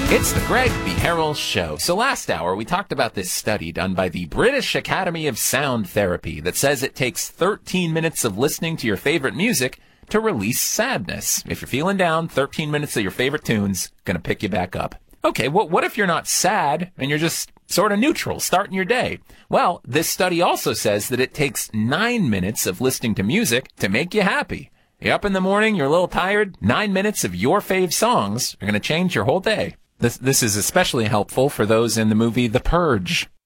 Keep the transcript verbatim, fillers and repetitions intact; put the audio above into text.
It's the Greg B. Harrell Show. So last hour, we talked about this study done by the British Academy of Sound Therapy that says it takes thirteen minutes of listening to your favorite music to release sadness. If you're feeling down, thirteen minutes of your favorite tunes gonna pick you back up. Okay, well, what if you're not sad and you're just sort of neutral, starting your day? Well, this study also says that it takes nine minutes of listening to music to make you happy. You're up in the morning, you're a little tired, nine minutes of your fave songs are gonna change your whole day. This, this is especially helpful for those in the movie The Purge.